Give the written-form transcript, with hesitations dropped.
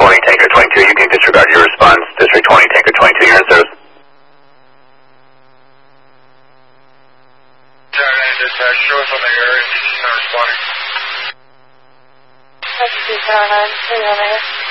20, Tanker 22, you can disregard your response. District 20, Tanker 22, you're in service. Dispatch, show us on the area, not responding. That's 209,